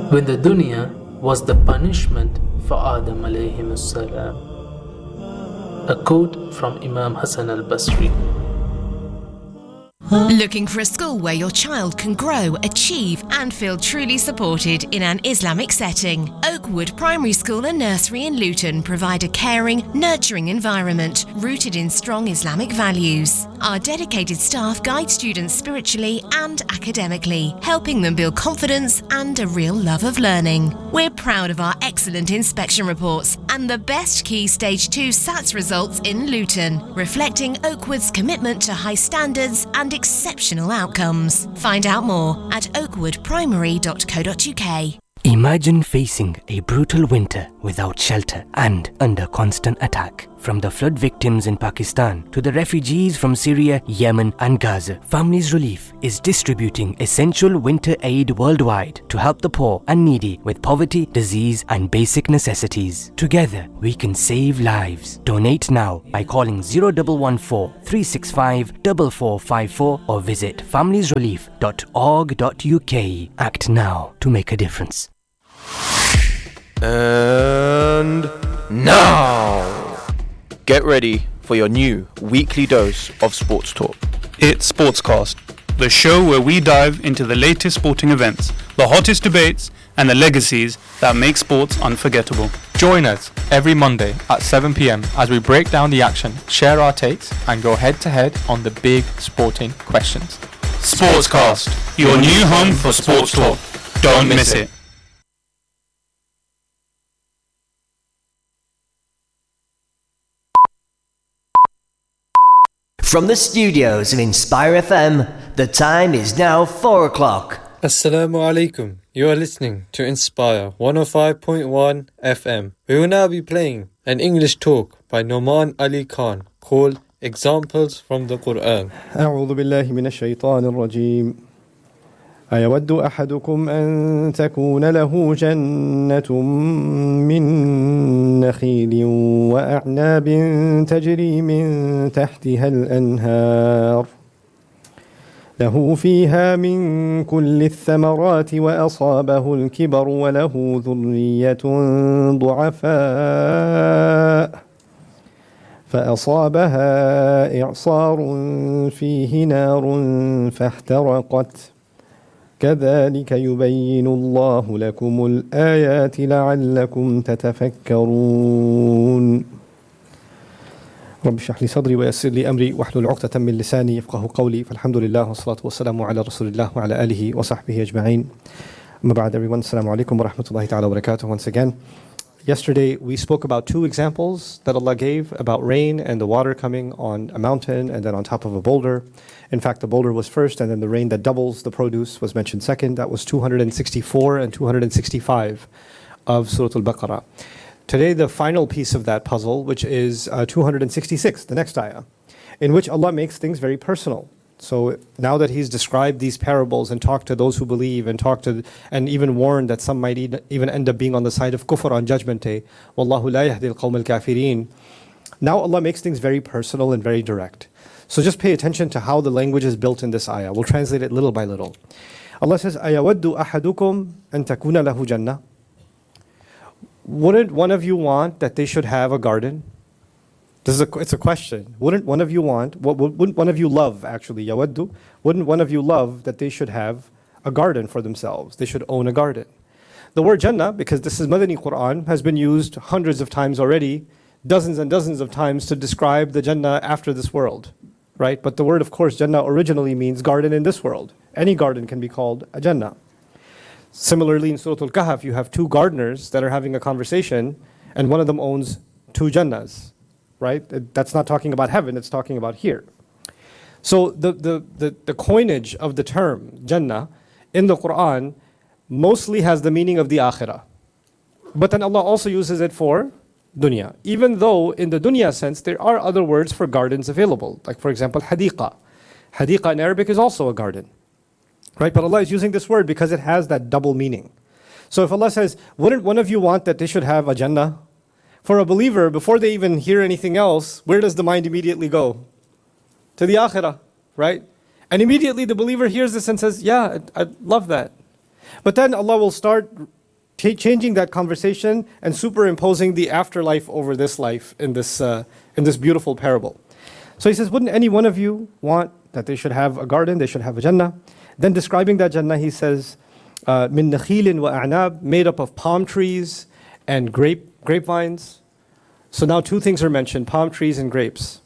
when the dunya was the punishment for Adam alayhi salam. A quote from Imam Hassan al-Basri. Looking for a school where your child can grow, achieve and feel truly supported in an Islamic setting? Oakwood Primary School and Nursery in Luton provide a caring, nurturing environment rooted in strong Islamic values. Our dedicated staff guide students spiritually and academically, helping them build confidence and a real love of learning. We're proud of our excellent inspection reports and the best Key Stage 2 SATs results in Luton, reflecting Oakwood's commitment to high standards and exceptional outcomes. Find out more at oakwoodprimary.co.uk. Imagine facing a brutal winter without shelter and under constant attack. From the flood victims in Pakistan to the refugees from Syria, Yemen and Gaza, Families Relief is distributing essential winter aid worldwide to help the poor and needy with poverty, disease and basic necessities. Together, we can save lives. Donate now by calling 0114 365 4454 or visit familiesrelief.org.uk. Act now to make a difference. And now, get ready for your new weekly dose of sports talk. It's Sportscast, the show where we dive into the latest sporting events, the hottest debates, and the legacies that make sports unforgettable. Join us every Monday at 7 p.m. as we break down the action, share our takes, and go head to head on the big sporting questions. Sportscast, your new home for sports talk. Don't miss it. From the studios of Inspire FM, the time is now 4 o'clock. Assalamu alaikum. You are listening to Inspire 105.1 FM. We will now be playing an English talk by Noman Ali Khan called Examples from the Quran. أعوذ بالله من الشيطان الرجيم. أيود أحدكم أن تكون له جنة من نخيل وأعناب تجري من تحتها الأنهار له فيها من كل الثمرات وأصابه الكبر وله ذرية ضعفاء فأصابها إعصار فيه نار فاحترقت كذلك يبين الله لكم الآيات لعلكم تتفكرون رب اشرح لي صدري ويسر لي أمري واحلل عقدة من لساني يفقهوا قولي فالحمد لله والصلاة والسلام على رسول الله وعلى آله وصحبه أجمعين أما بعد everyone السلام عليكم ورحمة الله تعالى وبركاته. Once again, yesterday we spoke about two examples that Allah gave about rain and the water coming on a mountain and then on top of a boulder. In fact, the boulder was first and then the rain that doubles the produce was mentioned second. That was 264 and 265 of Surah Al-Baqarah. Today, the final piece of that puzzle, which is 266, the next ayah, in which Allah makes things very personal. So now that He's described these parables and talked to those who believe and and even warned that some might even end up being on the side of kufr on Judgment Day, Wallahu la yahdi al-qawm al-kafirin. Now Allah makes things very personal and very direct. So just pay attention to how the language is built in this ayah. We'll translate it little by little. Allah says, أَيَوَدُّ أَحَدُكُمْ أَن تَكُونَ لَهُ جَنَّةٌ. Wouldn't one of you want that they should have a garden? It's a question. Wouldn't one of you want, wouldn't one of you love, actually, yawaddu, wouldn't one of you love that they should have a garden for themselves? They should own a garden. The word Jannah, because this is Madani Quran, has been used hundreds of times already, dozens and dozens of times to describe the Jannah after this world. Right? But the word, of course, Jannah originally means garden in this world. Any garden can be called a Jannah. Similarly, in Surah Al-Kahf, you have two gardeners that are having a conversation, and one of them owns two Jannahs. Right? That's not talking about heaven, it's talking about here. So the coinage of the term Jannah in the Quran mostly has the meaning of the Akhirah. But then Allah also uses it for dunya. Even though in the dunya sense, there are other words for gardens available. Like for example, hadiqa. Hadiqa in Arabic is also a garden. Right? But Allah is using this word because it has that double meaning. So if Allah says, wouldn't one of you want that they should have a Jannah? For a believer, before they even hear anything else, where does the mind immediately go? To the Akhirah, right? And immediately the believer hears this and says, yeah, I'd love that. But then Allah will start changing that conversation and superimposing the afterlife over this life in this beautiful parable. So he says, wouldn't any one of you want that they should have a garden, they should have a Jannah? Then describing that Jannah, he says, min nakhilin wa a'nab, made up of palm trees and grapevines. So now two things are mentioned, palm trees and grapes.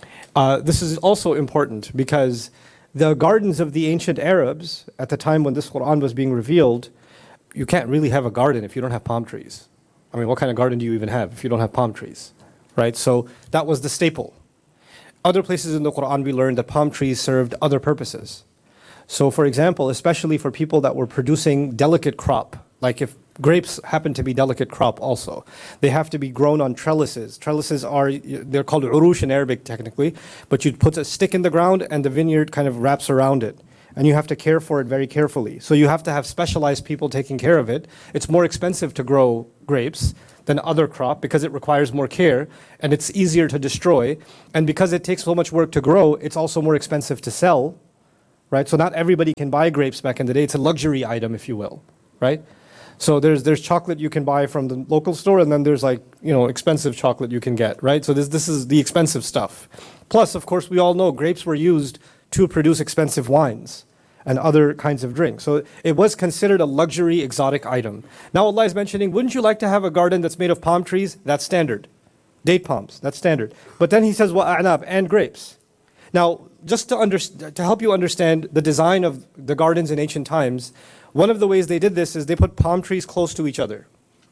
This is also important because the gardens of the ancient Arabs, at the time when this Quran was being revealed, you can't really have a garden if you don't have palm trees. I mean, what kind of garden do you even have if you don't have palm trees, right? So that was the staple. Other places in the Quran we learned that palm trees served other purposes. So for example, especially for people that were producing delicate crop, like if grapes happen to be delicate crop also, they have to be grown on trellises. Trellises they're called urush in Arabic technically, but you put a stick in the ground and the vineyard kind of wraps around it. And you have to care for it very carefully. So you have to have specialized people taking care of it. It's more expensive to grow grapes than other crop because it requires more care and it's easier to destroy. And because it takes so much work to grow, it's also more expensive to sell, right? So not everybody can buy grapes back in the day. It's a luxury item, if you will, right? So there's chocolate you can buy from the local store, and then there's expensive chocolate you can get, right? So this is the expensive stuff. Plus, of course, we all know grapes were used to produce expensive wines and other kinds of drinks. So it was considered a luxury, exotic item. Now Allah is mentioning, wouldn't you like to have a garden that's made of palm trees? That's standard. Date palms, that's standard. But then he says, وَأَعْنَابٍ, and grapes. Now, just to help you understand the design of the gardens in ancient times, one of the ways they did this is they put palm trees close to each other.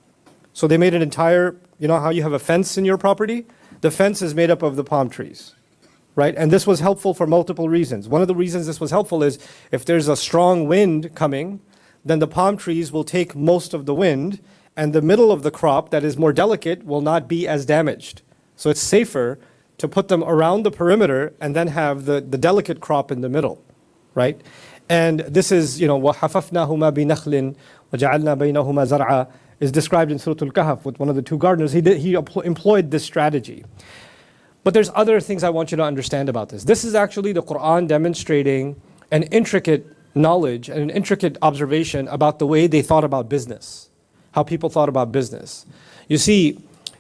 So they made an entire, you know how you have a fence in your property? The fence is made up of the palm trees, right? And this was helpful for multiple reasons. One of the reasons this was helpful is if there's a strong wind coming, then the palm trees will take most of the wind, and the middle of the crop that is more delicate will not be as damaged. So it's safer to put them around the perimeter and then have the delicate crop in the middle, right? And this is, وَحَفَفْنَاهُمَا بِنَخْلٍ وَجَعَلْنَا بَيْنَهُمَا زَرْعًا is described in Surah Al-Kahf with one of the two gardeners. He employed this strategy. But there's other things I want you to understand about this. This is actually the Quran demonstrating an intricate knowledge and an intricate observation about the way they thought about business, how people thought about business. You see,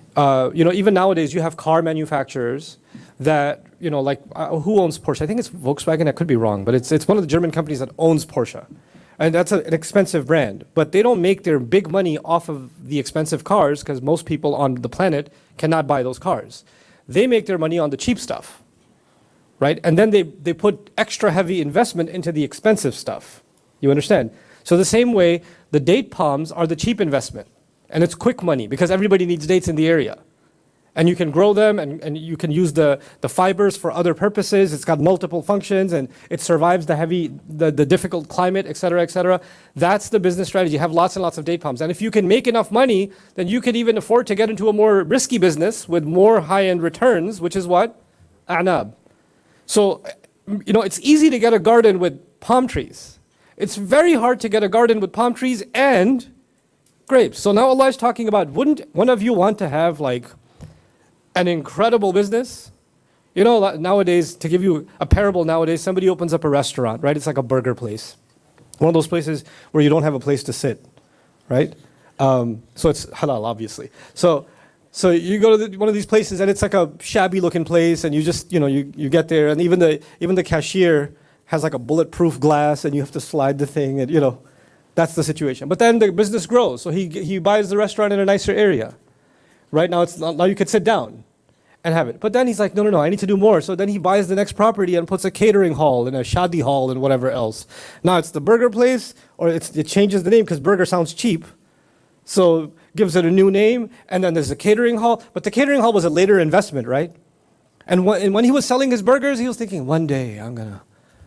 even nowadays you have car manufacturers that, who owns Porsche? I think it's Volkswagen, I could be wrong, but it's one of the German companies that owns Porsche. And that's an expensive brand. But they don't make their big money off of the expensive cars because most people on the planet cannot buy those cars. They make their money on the cheap stuff, right? And then they put extra heavy investment into the expensive stuff. You understand? So the same way, the date palms are the cheap investment. And it's quick money because everybody needs dates in the area. And you can grow them and you can use the fibers for other purposes. It's got multiple functions and it survives the difficult climate, et cetera, et cetera. That's the business strategy. You have lots and lots of date palms. And if you can make enough money, then you can even afford to get into a more risky business with more high-end returns, which is what? A'nab. So, it's easy to get a garden with palm trees. It's very hard to get a garden with palm trees and grapes. So now Allah is talking about, wouldn't one of you want to have an incredible business? Nowadays, to give you a parable nowadays, somebody opens up a restaurant, right? It's like a burger place. One of those places where you don't have a place to sit, right? So it's halal, obviously. So you go to one of these places and it's like a shabby looking place and you just, you get there and even the cashier has like a bulletproof glass and you have to slide the thing and, that's the situation. But then the business grows. So he buys the restaurant in a nicer area. Right now you could sit down and have it. But then he's like, no, I need to do more. So then he buys the next property and puts a catering hall and a shadi hall and whatever else. Now it's the burger place, or it changes the name because burger sounds cheap. So gives it a new name, and then there's a catering hall. But the catering hall was a later investment, right? And when he was selling his burgers, he was thinking, one day I'm going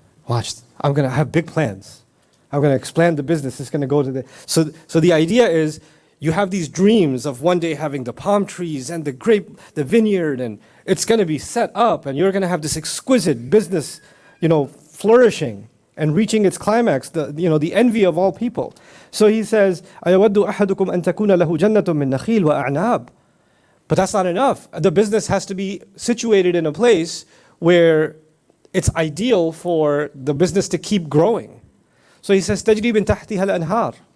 to have big plans. I'm going to expand the business. It's going to go to the... So the idea is, you have these dreams of one day having the palm trees and the vineyard, and it's going to be set up, and you're going to have this exquisite business, flourishing and reaching its climax, the envy of all people. So he says, أَيَوَدُّ أَحَدُكُمْ أَن تَكُونَ لَهُ جَنَّةٌ مِّن نَخِيلٍ وَأَعْنَابٍ. But that's not enough. The business has to be situated in a place where it's ideal for the business to keep growing. So he says, تَجْرِي مِن تَحْتِهَا الْأَنْهَارِ.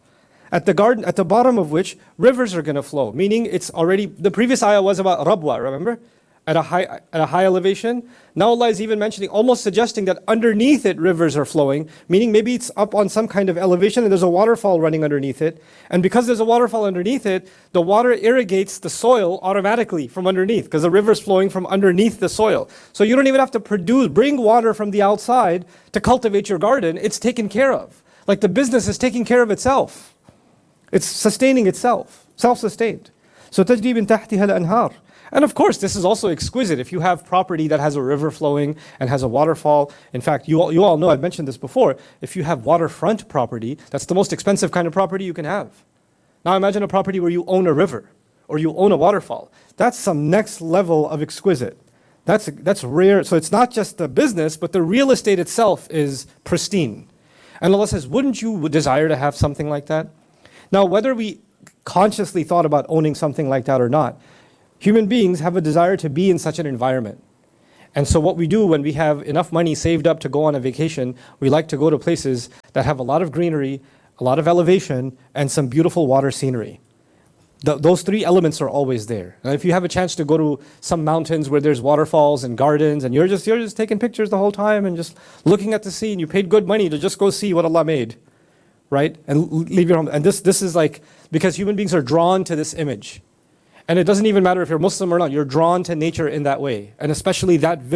at the garden, at the bottom of which rivers are going to flow. Meaning it's already, the previous ayah was about rabwa, remember? At a high elevation. Now Allah is even mentioning, almost suggesting that underneath it rivers are flowing, meaning maybe it's up on some kind of elevation and there's a waterfall running underneath it. And because there's a waterfall underneath it, the water irrigates the soil automatically from underneath because the river's flowing from underneath the soil. So you don't even have to bring water from the outside to cultivate your garden. It's taken care of. Like the business is taking care of itself. It's sustaining itself, self-sustained. So تجري من تحتها الأنهار. And of course, this is also exquisite. If you have property that has a river flowing and has a waterfall, in fact, you all know, I've mentioned this before, if you have waterfront property, that's the most expensive kind of property you can have. Now imagine a property where you own a river or you own a waterfall. That's some next level of exquisite. That's rare. So it's not just the business, but the real estate itself is pristine. And Allah says, wouldn't you desire to have something like that? Now, whether we consciously thought about owning something like that or not, human beings have a desire to be in such an environment. And so what we do when we have enough money saved up to go on a vacation, we like to go to places that have a lot of greenery, a lot of elevation, and some beautiful water scenery. Those three elements are always there. And if you have a chance to go to some mountains where there's waterfalls and gardens, and you're just taking pictures the whole time and just looking at the sea, and you paid good money to just go see what Allah made, right? And leave your home. And this is like, because human beings are drawn to this image. And it doesn't even matter if you're Muslim or not, you're drawn to nature in that way. And especially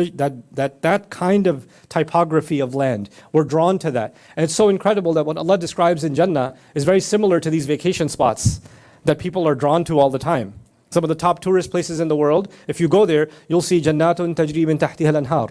that kind of typography of land. We're drawn to that. And it's so incredible that what Allah describes in Jannah is very similar to these vacation spots that people are drawn to all the time. Some of the top tourist places in the world, if you go there, you'll see Jannatun tajri min tahtiha al-anhar.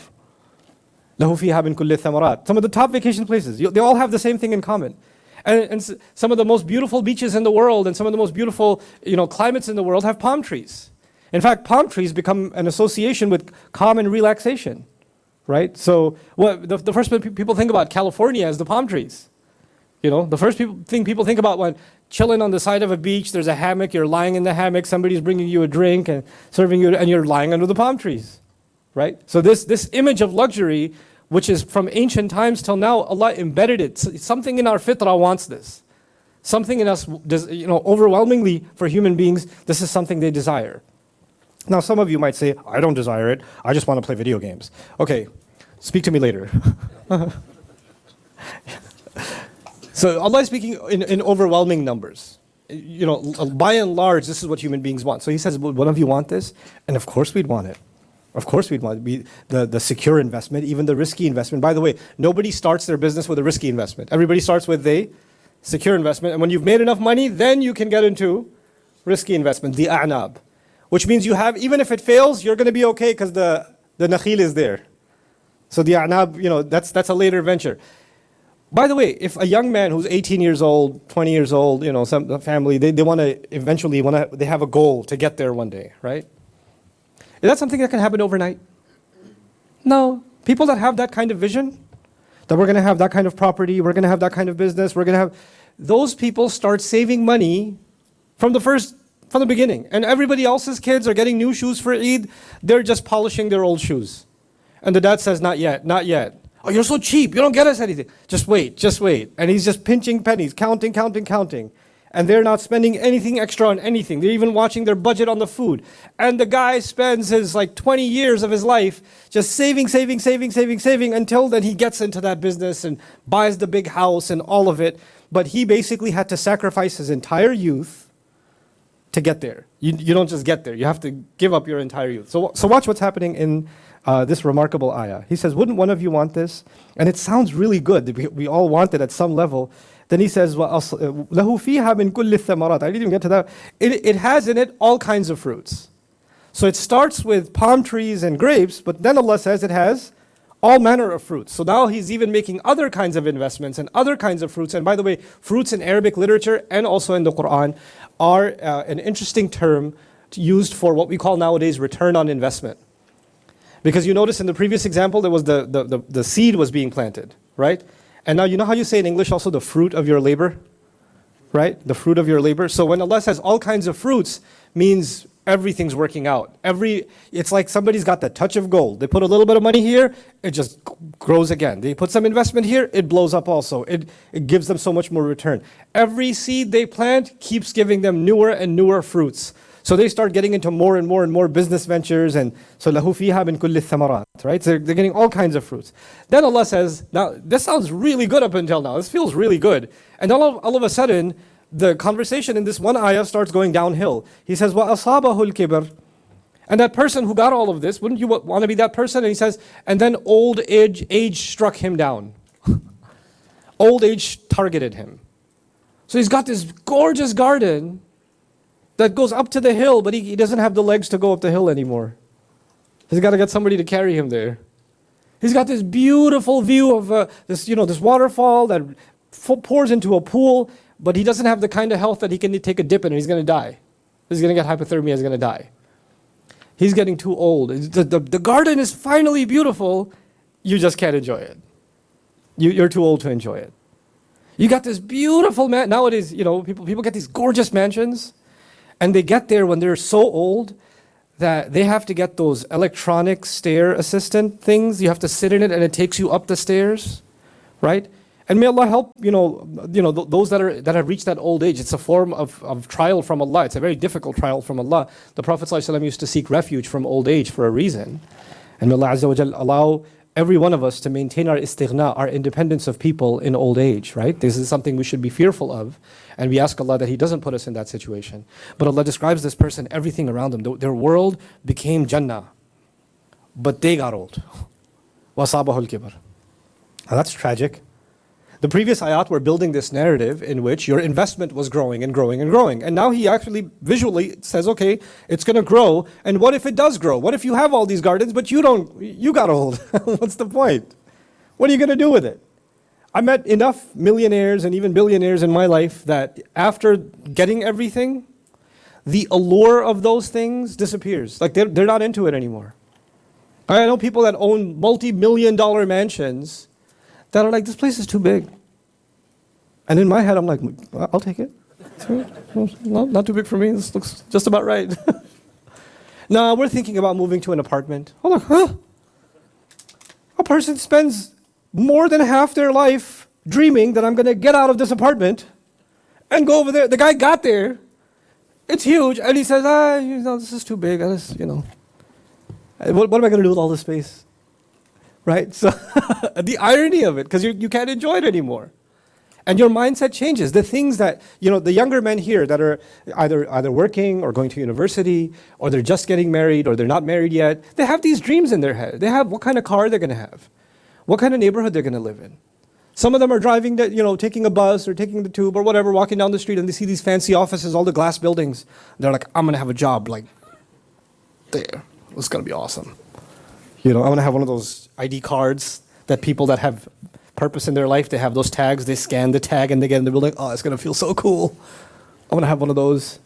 Lahu fiha min kulli thamarat. Some of the top vacation places, they all have the same thing in common. And some of the most beautiful beaches in the world and some of the most beautiful climates in the world have palm trees. In fact, palm trees become an association with calm and relaxation, right? So the first thing people think about California is the palm trees. The first thing people think about when chilling on the side of a beach, there's a hammock, you're lying in the hammock, somebody's bringing you a drink and serving you, and you're lying under the palm trees, right? So this image of luxury, which is from ancient times till now, Allah embedded it. Something in our fitrah wants this. Something in us, overwhelmingly for human beings, this is something they desire. Now some of you might say, I don't desire it, I just want to play video games. Okay, speak to me later. So Allah is speaking in overwhelming numbers. By and large, this is what human beings want. So He says, one of you want this? And of course we'd want it. Of course we'd want the secure investment, even the risky investment. By the way, nobody starts their business with a risky investment. Everybody starts with a secure investment. And when you've made enough money, then you can get into risky investment, the a'nab. Which means you have, even if it fails, you're going to be okay because the nakhil is there. So the a'nab, that's a later venture. By the way, if a young man who's 18 years old, 20 years old, some family, they want to eventually, they have a goal to get there one day, right? Is that something that can happen overnight? No. People that have that kind of vision, that we're going to have that kind of property, we're going to have that kind of business, those people start saving money from the beginning. And everybody else's kids are getting new shoes for Eid, they're just polishing their old shoes. And the dad says, not yet, not yet. Oh, you're so cheap, you don't get us anything. Just wait. And he's just pinching pennies, counting. And they're not spending anything extra on anything. They're even watching their budget on the food. And the guy spends his 20 years of his life just saving until then he gets into that business and buys the big house and all of it. But he basically had to sacrifice his entire youth to get there. You don't just get there. You have to give up your entire youth. So watch what's happening in this remarkable ayah. He says, wouldn't one of you want this? And it sounds really good. We all want it at some level. Then he says, لَهُ فِيهَا مِن كُلِّ الثَّمَرَاتِ. I didn't even get to that. It has in it all kinds of fruits. So it starts with palm trees and grapes, but then Allah says it has all manner of fruits. So now He's even making other kinds of investments and other kinds of fruits. And by the way, fruits in Arabic literature and also in the Quran are an interesting term used for what we call nowadays return on investment. Because you notice in the previous example, there was the seed was being planted, right? And now you know how you say in English also the fruit of your labor? Right? The fruit of your labor. So when Allah says all kinds of fruits, means everything's working out. It's like somebody's got the touch of gold. They put a little bit of money here, it just grows again. They put some investment here, it blows up also. It gives them so much more return. Every seed they plant keeps giving them newer and newer fruits. So they start getting into more and more and more business ventures, and so lahu fiha min kulli thamarat, right? So they're getting all kinds of fruits. Then Allah says, now this sounds really good up until now. This feels really good. And all of a sudden, the conversation in this one ayah starts going downhill. He says, وَأَصَابَهُ الْكِبَرُ. And that person who got all of this, wouldn't you want to be that person? And he says, and then old age struck him down. Old age targeted him. So he's got this gorgeous garden that goes up to the hill, but he doesn't have the legs to go up the hill anymore. He's got to get somebody to carry him there. He's got this beautiful view of this waterfall that pours into a pool, but he doesn't have the kind of health that he can take a dip in and he's going to die. He's going to get hypothermia, he's going to die. He's getting too old. The garden is finally beautiful, you just can't enjoy it. You're too old to enjoy it. You got this beautiful man. Nowadays, people get these gorgeous mansions, and they get there when they're so old that they have to get those electronic stair assistant things. You have to sit in it and it takes you up the stairs, right? And may Allah help, those that have reached that old age. It's a form of trial from Allah. It's a very difficult trial from Allah. The Prophet ﷺ used to seek refuge from old age for a reason. And may Allah Azza wa Jal allow every one of us to maintain our istighna, our independence of people in old age, right? This is something we should be fearful of. And we ask Allah that He doesn't put us in that situation. But Allah describes this person, everything around them. Their world became Jannah. But they got old. وَأَصَابَهُ الْكِبَرُ. Now that's tragic. The previous ayat were building this narrative in which your investment was growing and growing and growing. And now He actually visually says, okay, it's going to grow. And what if it does grow? What if you have all these gardens, but you got old? What's the point? What are you going to do with it? I met enough millionaires and even billionaires in my life that after getting everything, the allure of those things disappears. Like they're not into it anymore. I know people that own multi-million-dollar mansions that are like, this place is too big. And in my head, I'm like, I'll take it. Not too big for me. This looks just about right. Now, we're thinking about moving to an apartment. Oh, look, huh? A person spends more than half their life dreaming that I'm going to get out of this apartment and go over there. The guy got there. It's huge. And he says, this is too big. What am I going to do with all this space? Right? So the irony of it, because you can't enjoy it anymore. And your mindset changes. The things that, the younger men here that are either working or going to university, or they're just getting married, or they're not married yet, they have these dreams in their head. They have what kind of car they're going to have, what kind of neighborhood they're going to live in. Some of them are driving, taking a bus or taking the tube or whatever, walking down the street, and they see these fancy offices, all the glass buildings. They're like, I'm going to have a job like there. It's going to be awesome. I'm going to have one of those ID cards that people that have purpose in their life, they have those tags, they scan the tag and they get in the building. Oh, it's going to feel so cool. I'm going to have one of those,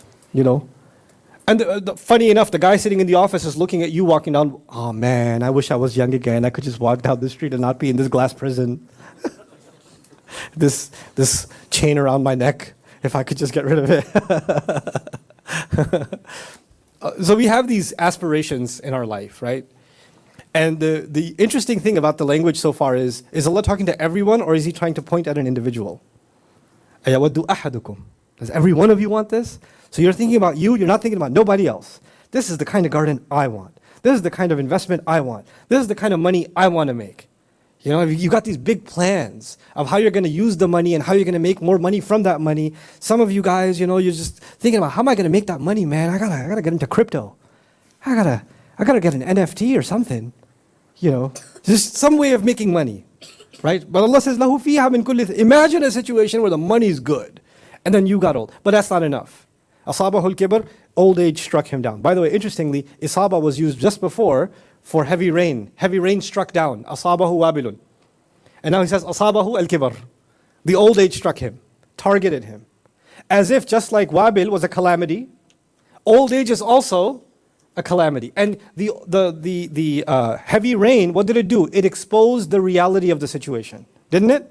And funny enough, the guy sitting in the office is looking at you walking down. Oh man, I wish I was young again. I could just walk down the street and not be in this glass prison. this chain around my neck, if I could just get rid of it. So we have these aspirations in our life, right? And the interesting thing about the language so far is Allah talking to everyone, or is He trying to point at an individual? أَيَوَدُّ أَحَدُكُمْ. Does every one of you want this? So you're thinking about you're not thinking about nobody else. This is the kind of garden I want. This is the kind of investment I want. This is the kind of money I want to make. You got these big plans of how you're going to use the money and how you're going to make more money from that money. Some of you guys, you're just thinking about, how am I going to make that money, man? I gotta get into crypto. I gotta get an NFT or something. Just some way of making money, right? But Allah says, "Lahu fiha min kulli." Imagine a situation where the money's good, and then you got old. But that's not enough. Asabahu al-kibr, old age struck him down. By the way, interestingly, isaba was used just before for heavy rain. Heavy rain struck down. Asabahu wabilun. And now He says, Asabahu al-kibr. The old age struck him, targeted him. As if just like wabil was a calamity, old age is also a calamity. And the heavy rain, what did it do? It exposed the reality of the situation, didn't it?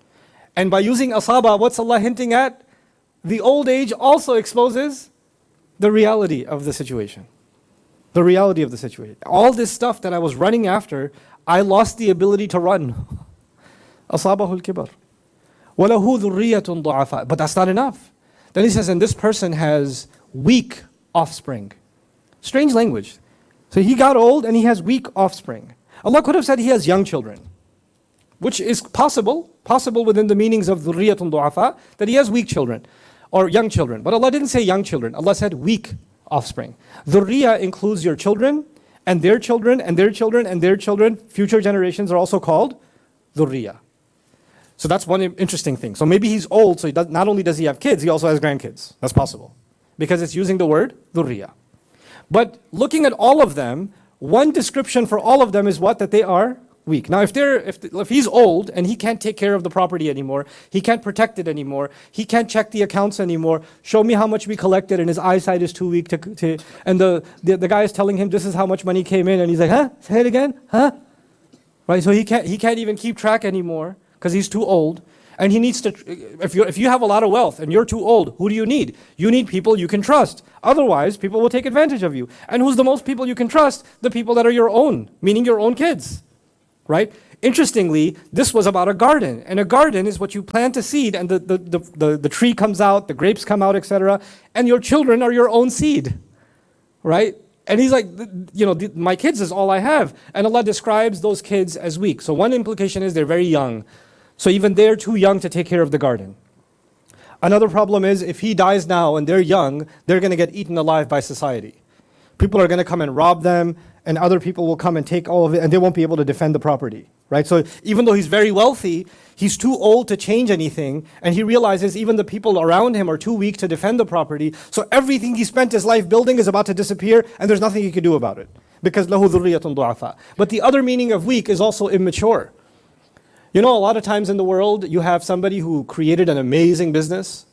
And by using asaba, what's Allah hinting at? The old age also exposes the reality of the situation. The reality of the situation. All this stuff that I was running after, I lost the ability to run. أصابه الكبر وله ذرية ضعفاء. But that's not enough. Then he says, and this person has weak offspring. Strange language. So he got old and he has weak offspring. Allah could have said he has young children, which is possible within the meanings of ذرية ضعفاء, that he has weak children or young children. But Allah didn't say young children. Allah said weak offspring. Dhurriya includes your children and their children and their children and their children. Future generations are also called dhurriya. So that's one interesting thing. So maybe he's old, so not only does he have kids, he also has grandkids. That's possible. Because it's using the word dhurriya. But looking at all of them, one description for all of them is what? That they are weak. Now if he's old and he can't take care of the property anymore, he can't protect it anymore, he can't check the accounts anymore, show me how much we collected, and his eyesight is too weak to and the guy is telling him this is how much money came in, and he's like, huh? Say it again? Huh? Right? So he can't even keep track anymore because he's too old. And he needs to, if you have a lot of wealth and you're too old, who do you need? You need people you can trust. Otherwise, people will take advantage of you. And who's the most people you can trust? The people that are your own, meaning your own kids. Right? Interestingly, this was about a garden. And a garden is what you plant a seed and the tree comes out, the grapes come out, etc. And your children are your own seed. Right? And he's like, my kids is all I have. And Allah describes those kids as weak. So one implication is they're very young. So even they're too young to take care of the garden. Another problem is if he dies now and they're young, they're going to get eaten alive by society. People are going to come and rob them, and other people will come and take all of it, and they won't be able to defend the property. Right? So even though he's very wealthy, he's too old to change anything, and he realizes even the people around him are too weak to defend the property. So everything he spent his life building is about to disappear, and there's nothing he can do about it. Because له ذرية ضعفاء. But the other meaning of weak is also immature. You know, a lot of times in the world, you have somebody who created an amazing business.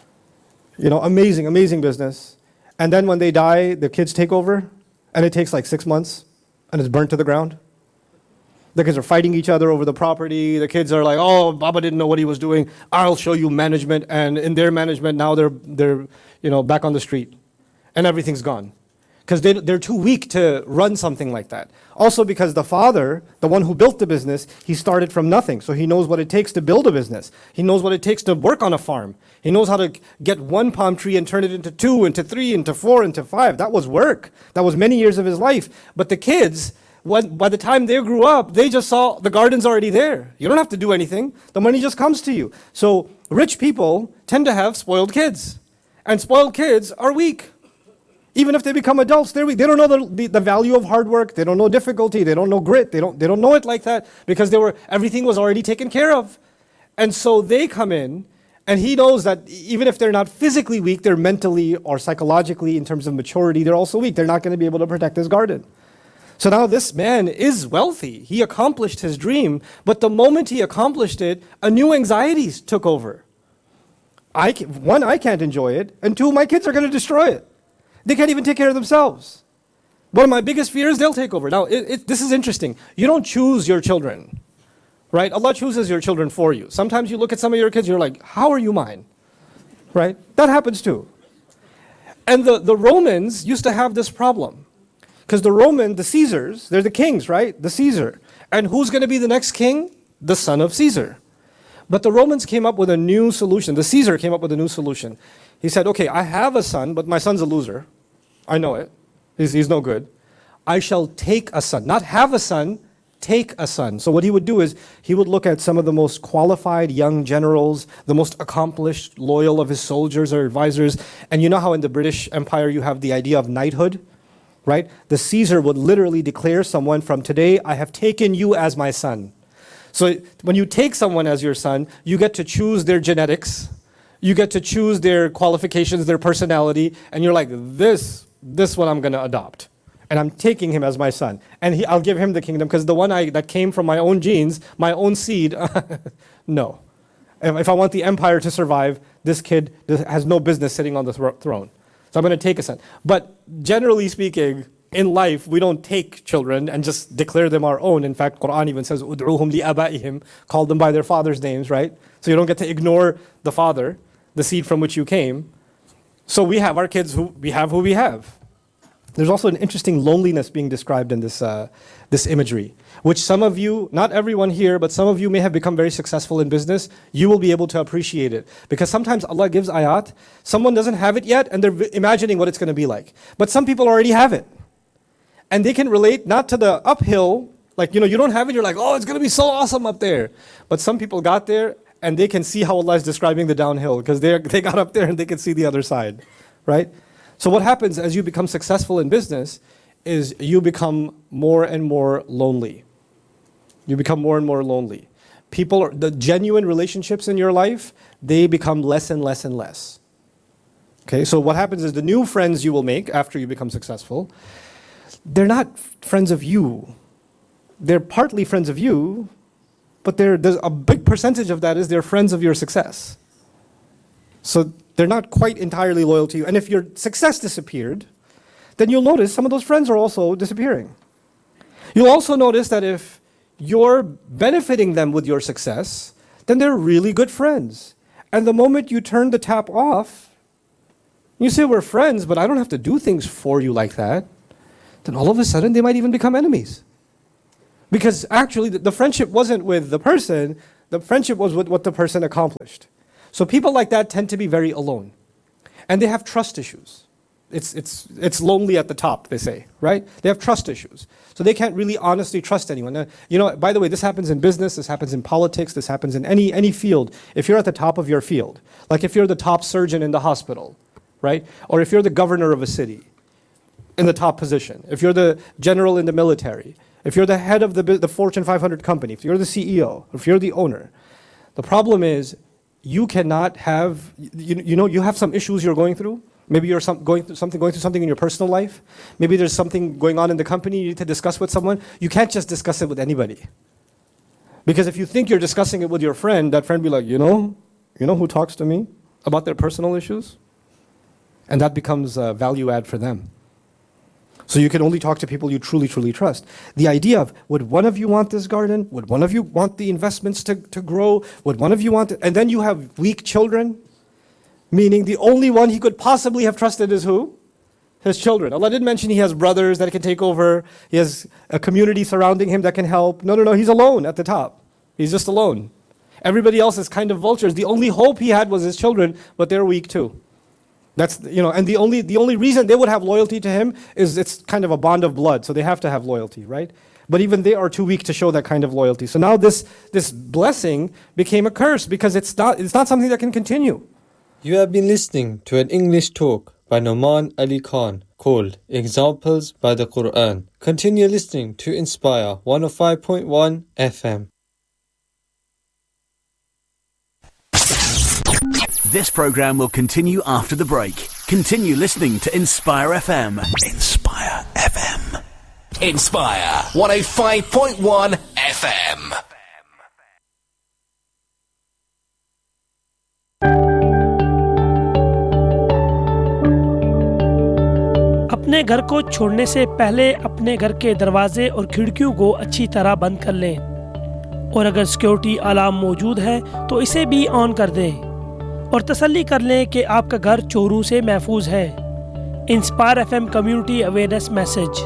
Amazing business. And then when they die, the kids take over, and it takes like 6 months, and it's burnt to the ground. The kids are fighting each other over the property. The kids are like, oh, Baba didn't know what he was doing. I'll show you management. And in their management, now they're back on the street. And everything's gone. Because they're too weak to run something like that. Also because the father, the one who built the business, he started from nothing. So he knows what it takes to build a business. He knows what it takes to work on a farm. He knows how to get one palm tree and turn it into 2, into 3, into 4, into 5. That was work. That was many years of his life. But the kids, by the time they grew up, they just saw the garden's already there. You don't have to do anything. The money just comes to you. So rich people tend to have spoiled kids. And spoiled kids are weak. Even if they become adults, they're weak. They don't know the value of hard work. They don't know difficulty. They don't know grit. They don't know it like that because everything was already taken care of. And so they come in, and he knows that even if they're not physically weak, they're mentally or psychologically, in terms of maturity, they're also weak. They're not going to be able to protect his garden. So now this man is wealthy. He accomplished his dream, but the moment he accomplished it, a new anxiety took over. One, I can't enjoy it, and two, my kids are going to destroy it. They can't even take care of themselves. One of my biggest fears, they'll take over. Now, this is interesting. You don't choose your children, right? Allah chooses your children for you. Sometimes you look at some of your kids, you're like, how are you mine? Right? That happens too. And the Romans used to have this problem. Because the Caesars, they're the kings, right? The Caesar. And who's going to be the next king? The son of Caesar. But the Romans came up with a new solution. The Caesar came up with a new solution. He said, okay, I have a son, but my son's a loser. I know it. He's no good. I shall take a son. Not have a son, take a son. So what he would do is, he would look at some of the most qualified young generals, the most accomplished, loyal of his soldiers or advisors. And you know how in the British Empire you have the idea of knighthood? Right? The Caesar would literally declare someone, from today, I have taken you as my son. So when you take someone as your son, you get to choose their genetics. You get to choose their qualifications, their personality, and you're like, this one I'm going to adopt. And I'm taking him as my son. And I'll give him the kingdom, because the one that came from my own genes, my own seed, no. If I want the empire to survive, this kid has no business sitting on the throne. So I'm going to take a son. But generally speaking, in life, we don't take children and just declare them our own. In fact, Quran even says, "Ud'uhum li'abaihim," call them by their father's names, right? So you don't get to ignore the father, the seed from which you came. So we have our kids who we have. There's also an interesting loneliness being described in this imagery, which some of you, not everyone here, but some of you may have become very successful in business. You will be able to appreciate it. Because sometimes Allah gives ayat, someone doesn't have it yet, and they're imagining what it's going to be like. But some people already have it. And they can relate not to the uphill, like, you don't have it, you're like, oh, it's going to be so awesome up there. But some people got there, and they can see how Allah is describing the downhill, because they got up there and they can see the other side, right? So what happens as you become successful in business is you become more and more lonely. You become more and more lonely. The genuine relationships in your life, they become less and less and less. Okay, so what happens is the new friends you will make after you become successful, they're not friends of you. They're partly friends of you, but there's a big percentage of that is they're friends of your success. So they're not quite entirely loyal to you. And if your success disappeared, then you'll notice some of those friends are also disappearing. You'll also notice that if you're benefiting them with your success, then they're really good friends. And the moment you turn the tap off, you say, we're friends, but I don't have to do things for you like that, then all of a sudden they might even become enemies. Because actually the friendship wasn't with the person, the friendship was with what the person accomplished. So people like that tend to be very alone. And they have trust issues. It's lonely at the top, they say, right? They have trust issues. So they can't really honestly trust anyone. By the way, this happens in business, this happens in politics, this happens in any field. If you're at the top of your field, like if you're the top surgeon in the hospital, right? Or if you're the governor of a city in the top position, if you're the general in the military, if you're the head of the Fortune 500 company, if you're the CEO, if you're the owner, the problem is you cannot have, you have some issues you're going through. Maybe you're going through something in your personal life. Maybe there's something going on in the company you need to discuss with someone. You can't just discuss it with anybody. Because if you think you're discussing it with your friend, that friend will be like, you know who talks to me about their personal issues? And that becomes a value add for them. So you can only talk to people you truly, truly trust. The idea of, would one of you want this garden? Would one of you want the investments to grow? Would one of you want it? And then you have weak children, meaning the only one he could possibly have trusted is who? His children. Allah didn't mention he has brothers that can take over. He has a community surrounding him that can help. No, he's alone at the top. He's just alone. Everybody else is kind of vultures. The only hope he had was his children, but they're weak too. That's, and the only reason they would have loyalty to him is it's kind of a bond of blood, so they have to have loyalty, right? But even they are too weak to show that kind of loyalty. So now this blessing became a curse because it's not something that can continue. You have been listening to an English talk by Noman Ali Khan called Examples by the Quran. Continue listening to Inspire 105.1 FM. This program will continue after the break. Continue listening to Inspire FM. Inspire FM. Inspire 105.1 FM. अपने घर को छोड़ने से पहले अपने घर के दरवाजे और खिड़कियों को अच्छी तरह बंद कर लें और अगर सिक्योरिटी अलार्म मौजूद है तो इसे भी ऑन कर दें और तसल्ली कर लें कि आपका घर चोरों से महफूज है। Inspire FM community awareness message.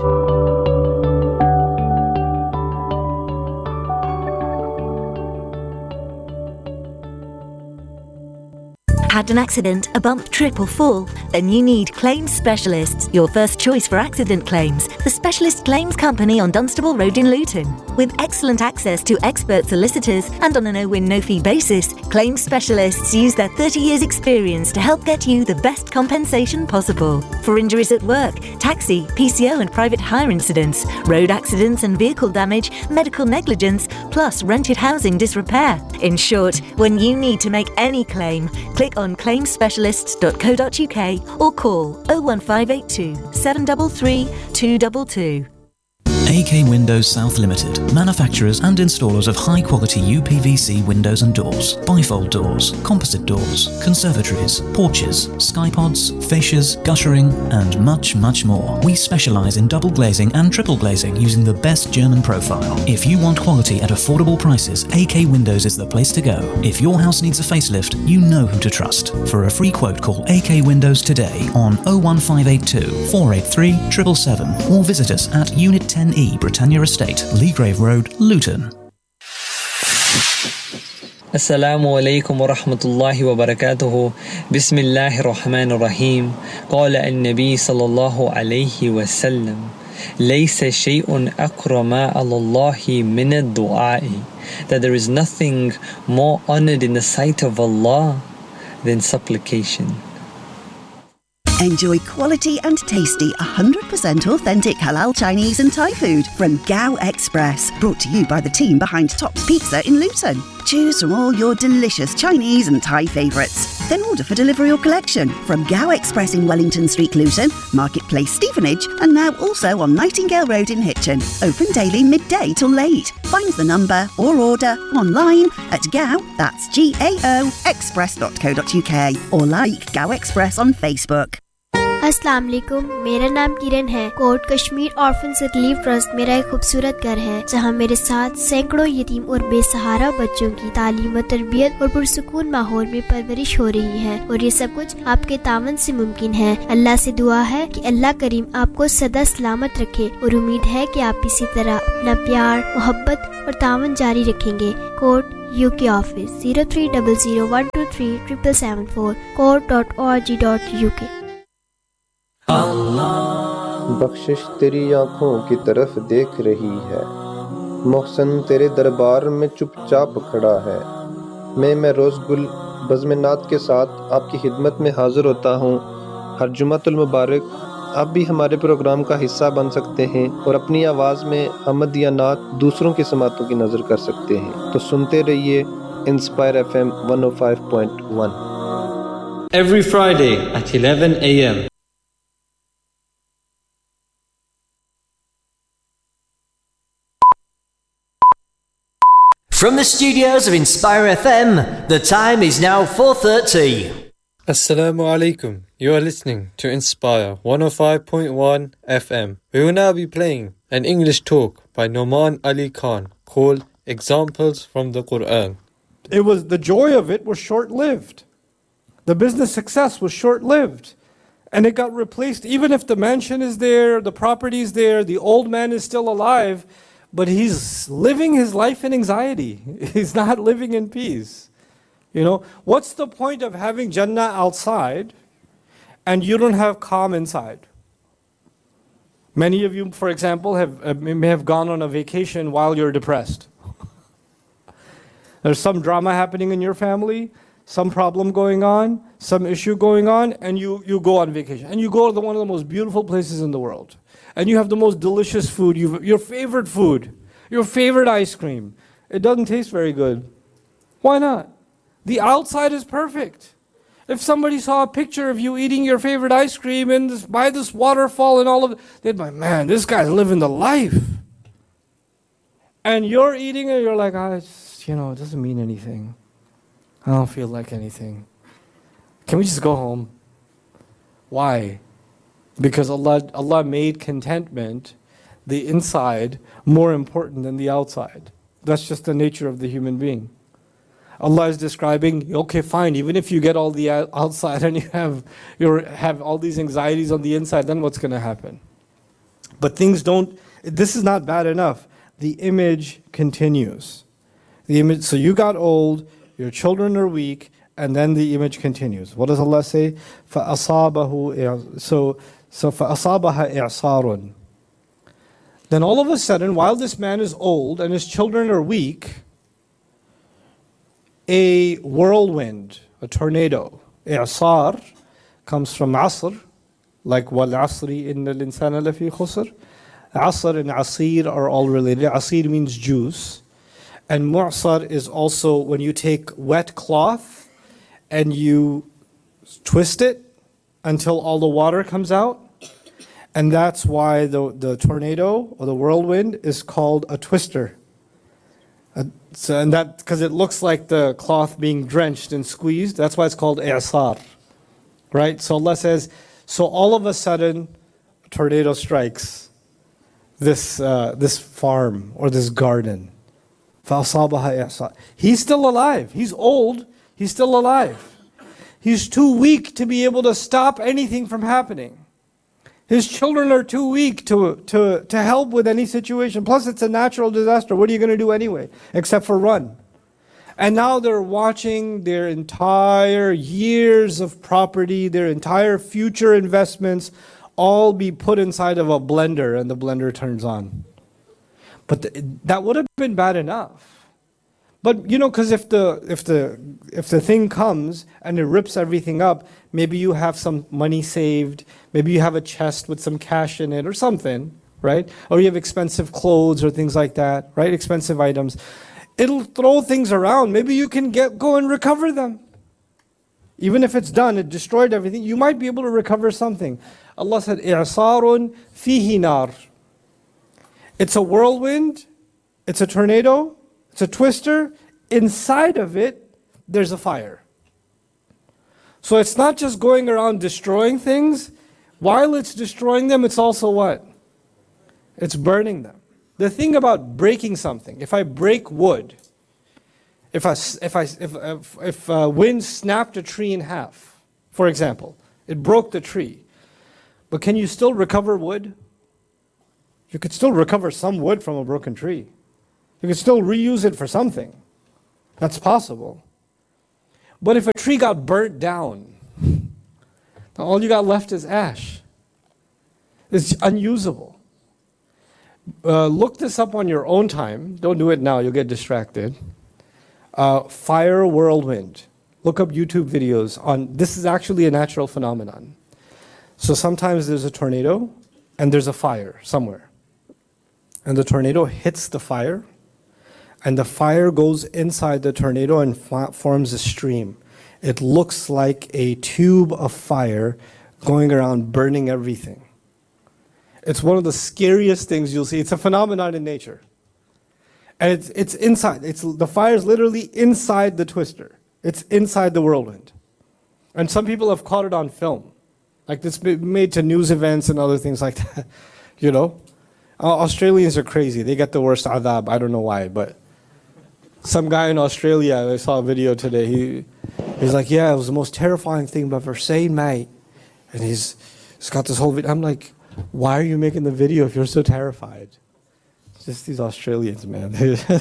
Had an accident, a bump, trip or fall? Then you need Claims Specialists, your first choice for accident claims. The Specialist Claims Company on Dunstable Road in Luton. With excellent access to expert solicitors and on a no-win, no-fee basis, Claims Specialists use their 30 years experience to help get you the best compensation possible. For injuries at work, taxi, PCO and private hire incidents, road accidents and vehicle damage, medical negligence, plus rented housing disrepair. In short, when you need to make any claim, click on claimspecialists.co.uk or call 01582 733 222. AK Windows South Limited, manufacturers and installers of high-quality UPVC windows and doors, bifold doors, composite doors, conservatories, porches, skypods, fascias, guttering, and much, much more. We specialize in double glazing and triple glazing using the best German profile. If you want quality at affordable prices, AK Windows is the place to go. If your house needs a facelift, you know who to trust. For a free quote, call AK Windows today on 01582 483 777 or visit us at Unit 10E, Britannia Estate, Leagrave Road, Luton. السلام عليكم ورحمة الله وبركاته بسم الله الرحمن الرحيم قال النبي صلى الله عليه وسلم ليس شيء أكرم على الله من الدعاء, that there is nothing more honored in the sight of Allah than supplication. Enjoy quality and tasty 100% authentic halal Chinese and Thai food from Gao Express, brought to you by the team behind Tops Pizza in Luton. Choose from all your delicious Chinese and Thai favourites. Then order for delivery or collection from Gao Express in Wellington Street, Luton, Marketplace, Stevenage, and now also on Nightingale Road in Hitchin. Open daily midday till late. Find the number or order online at Gao, that's GAO, express.co.uk, or like Gao Express on Facebook. अस्सलाम वालेकुम, मेरा नाम किरण है। Coat Kashmir orphans relief trust मेरा एक खूबसूरत घर है जहां मेरे साथ सैकड़ों यतीम और बेसहारा बच्चों की तालीम व तरबियत और पुरसुकून माहौल में परवरिश हो रही है, और ये सब कुछ आपके तावन से मुमकिन है। अल्लाह से दुआ है कि अल्लाह करीम आपको सदा सलामत रखे, और उम्मीद है कि आप इसी तरह अपना प्यार, मोहब्बत और तावन जारी रखेंगे। Coat UK office 0300123774 court.org.uk। बख्शिश तेरी आंखों की तरफ देख रही है, मोहसन तेरे दरबार में चुपचाप खड़ा है। मैं रोज़ गुल बज़्म-ए-नात के साथ आपकी खिदमत में हाज़िर होता हूँ। हर जुमातुल मुबारक आप भी हमारे प्रोग्राम का हिस्सा बन सकते हैं और अपनी आवाज़ में हमद या नात दूसरों की समातों की नज़र कर सकते हैं। तो सुनते रहिए inspire FM 105.1 every Friday at 11 a.m. From the studios of Inspire FM, the time is now 4:30. Assalamu alaikum. You are listening to Inspire 105.1 FM. We will now be playing an English talk by Noman Ali Khan called Examples from the Quran. It was the joy of it was short-lived. The business success was short-lived. And it got replaced. Even if the mansion is there, the property is there, the old man is still alive, but he's living his life in anxiety. He's not living in peace. You know, what's the point of having Jannah outside and you don't have calm inside? Many of you, for example, may have gone on a vacation while you're depressed. There's some drama happening in your family, some problem going on, some issue going on, and you go on vacation. And you go to one of the most beautiful places in the world. And you have the most delicious food, your favorite food, your favorite ice cream. It doesn't taste very good. Why not? The outside is perfect. If somebody saw a picture of you eating your favorite ice cream and by this waterfall and all of it, they'd be like, man, this guy's living the life. And you're eating it, you're like, it doesn't mean anything. I don't feel like anything. Can we just go home? Why? Because Allah made contentment, the inside, more important than the outside. That's just the nature of the human being. Allah is describing, okay, fine, even if you get all the outside and you have all these anxieties on the inside, then what's going to happen? But this is not bad enough. The image continues. So you got old, your children are weak, and then the image continues. What does Allah say? فَأَصَابَهَا إِعْصَارٌ. Then all of a sudden, while this man is old and his children are weak, a whirlwind, a tornado, إِعْصَار comes from asr, like وَالْعَصْرِ إِنَّ الْإِنسَانَ لَفِي خُسْرٍ. Asr and asir are all related. Asir means juice. And mu'sar is also when you take wet cloth and you twist it until all the water comes out. And that's why the tornado or the whirlwind is called a twister. And that, because it looks like the cloth being drenched and squeezed, that's why it's called i'sar. Right? So Allah says, so all of a sudden, a tornado strikes this farm or this garden. فَأَصَابَهَا إِعْصَارٌ. He's still alive. He's old. He's still alive. He's too weak to be able to stop anything from happening. His children are too weak to help with any situation. Plus, it's a natural disaster. What are you going to do anyway? Except for run. And now they're watching their entire years of property, their entire future investments, all be put inside of a blender, and the blender turns on. But that would have been bad enough. But because if the thing comes and it rips everything up, maybe you have some money saved, maybe you have a chest with some cash in it or something, right? Or you have expensive clothes or things like that, right? Expensive items. It'll throw things around. Maybe you can go and recover them. Even if it's done, it destroyed everything, you might be able to recover something. Allah said, "I'sarun fihi nar." It's a whirlwind, it's a tornado, it's a twister. Inside of it, there's a fire. So it's not just going around destroying things. While it's destroying them, it's also what? It's burning them. The thing about breaking something, if I break wood, if wind snapped a tree in half, for example, it broke the tree, but can you still recover wood? You could still recover some wood from a broken tree. You could still reuse it for something. That's possible. But if a tree got burnt down, all you got left is ash. It's unusable. Look this up on your own time. Don't do it now, you'll get distracted. Fire whirlwind. Look up YouTube videos on, this is actually a natural phenomenon. So sometimes there's a tornado and there's a fire somewhere. And the tornado hits the fire, and the fire goes inside the tornado and forms a stream. It looks like a tube of fire going around burning everything. It's one of the scariest things you'll see. It's a phenomenon in nature. And it's inside. The fire is literally inside the twister. It's inside the whirlwind. And some people have caught it on film. Like it's been made to news events and other things like that. Australians are crazy. They get the worst adab. I don't know why, but some guy in Australia, I saw a video today, he's like, yeah, it was the most terrifying thing I've ever seen, mate. And he's got this whole video. I'm like, why are you making the video if you're so terrified? It's just these Australians, man.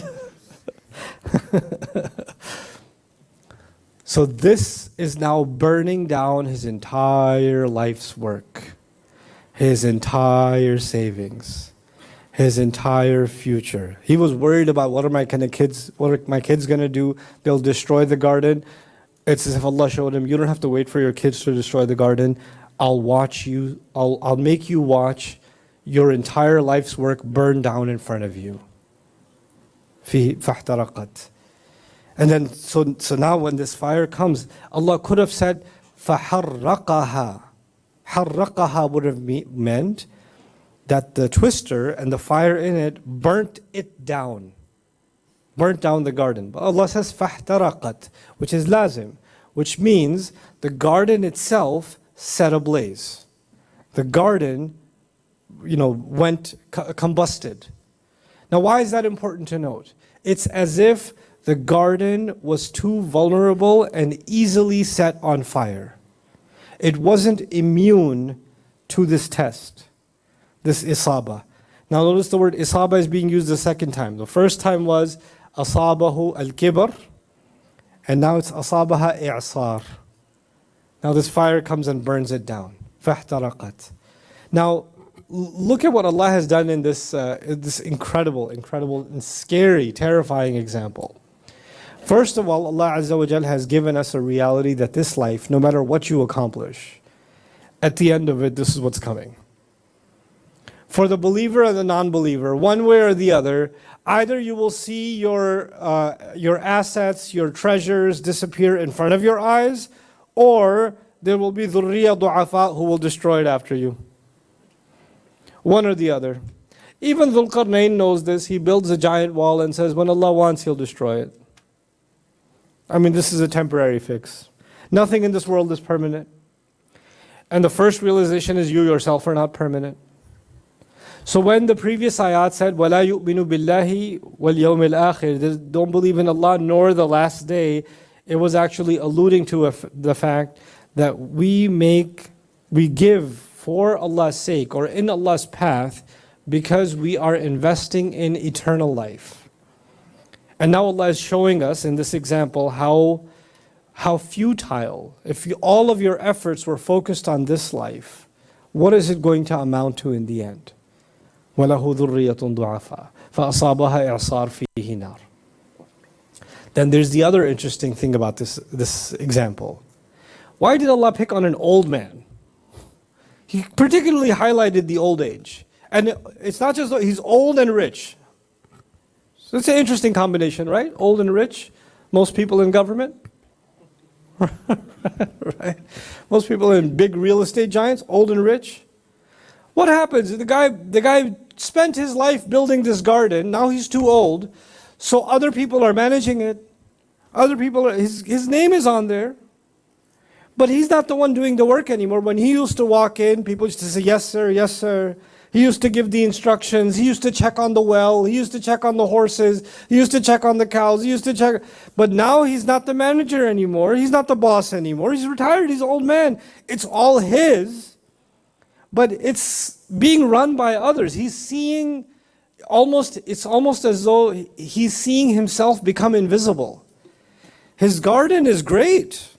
So this is now burning down his entire life's work, his entire savings, his entire future. He was worried about what are my kids going to do? They'll destroy the garden. It's as if Allah showed him, you don't have to wait for your kids to destroy the garden. I'll watch you, I'll make you watch your entire life's work burn down in front of you. فَاحْتَرَقَتْ. And then, so now when this fire comes, Allah could have said, فَحَرَّقَهَا. حَرَّقَهَا would have meant that the twister and the fire in it burnt it down. Burnt down the garden. But Allah says, فَاحْتَرَقَتْ, which is lazim, which means the garden itself set ablaze. The garden, went combusted. Now, why is that important to note? It's as if the garden was too vulnerable and easily set on fire. It wasn't immune to this test, this isaba. Now notice the word isaba is being used the second time. The first time was asabahu al-kibr, and now it's asabaha i'sar. Now this fire comes and burns it down. فَاحْتَرَقَتْ. Now look at what Allah has done in this incredible and scary, terrifying example. First of all, Allah Azza wa Jal has given us a reality that this life, no matter what you accomplish, at the end of it, this is what's coming. For the believer and the non-believer, one way or the other, either you will see your assets, your treasures disappear in front of your eyes, or there will be dhurriya du'afa who will destroy it after you. One or the other. Even Dhul Qarnayn knows this. He builds a giant wall and says, when Allah wants, He'll destroy it. I mean, this is a temporary fix. Nothing in this world is permanent. And the first realization is you yourself are not permanent. So when the previous ayat said, وَلَا يُؤْمِنُ بِاللَّهِ وَالْيَوْمِ الْآخِرِ, they don't believe in Allah nor the last day, it was actually alluding to the fact that we give for Allah's sake or in Allah's path because we are investing in eternal life. And now Allah is showing us in this example how futile, if all of your efforts were focused on this life, what is it going to amount to in the end? وَلَهُ ذُرِّيَّةٌ ضُعَفَاء فَأَصَابَهَا إِعْصَارٌ فِيهِ نَارٌ. Then there's the other interesting thing about this example. Why did Allah pick on an old man? He particularly highlighted the old age. And it's not just that he's old and rich. So it's an interesting combination, right? Old and rich. Most people in government. Right? Most people in big real estate giants, old and rich. What happens? The guy spent his life building this garden. Now he's too old. So other people are managing it. His name is on there. But he's not the one doing the work anymore. When he used to walk in, people used to say, yes sir, yes sir. He used to give the instructions. He used to check on the well. He used to check on the horses. He used to check on the cows. He used to check. But now he's not the manager anymore. He's not the boss anymore. He's retired. He's an old man. It's all his. But it's being run by others. He's seeing it's almost as though he's seeing himself become invisible. His garden is great.